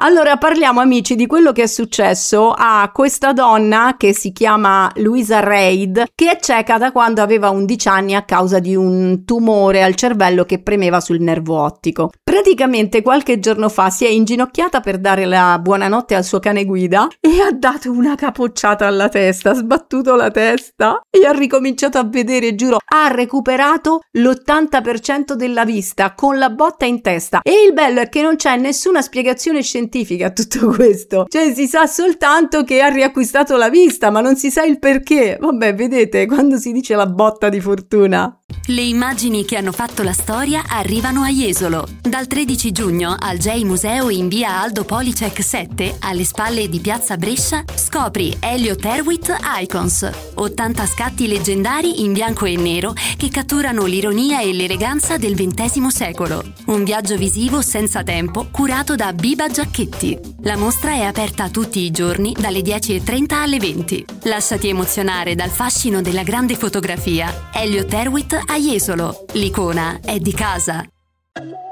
Allora parliamo, amici, di quello che è successo a questa donna che si chiama Louisa Reid, che è cieca da quando aveva 11 anni a causa di un tumore al cervello che premeva sul nervo ottico. Praticamente qualche giorno fa si è inginocchiata per dare la buonanotte al suo cane guida e ha dato una capocciata alla testa, ha sbattuto la testa e ha ricominciato a vedere, giuro, ha recuperato l'80% della vista con la botta in testa. E il bello è che non c'è nessuna spiegazione scientifica a tutto questo, cioè si sa soltanto che ha riacquistato la vista, ma non si sa il perché. Vabbè, vedete, quando si dice la botta di fortuna. Le immagini che hanno fatto la storia arrivano a Jesolo. Dal 13 giugno al J Museo in via Aldo Policek 7, alle spalle di piazza Brescia, scopri Elliot Erwitt Icons, 80 scatti leggendari in bianco e nero che catturano l'ironia e l'eleganza del XX secolo. Un viaggio visivo senza tempo curato da Biba Giacchetti. La mostra è aperta tutti i giorni dalle 10:30 alle 20. Lasciati emozionare dal fascino della grande fotografia. Elliot Erwitt a Jesolo. L'icona è di casa.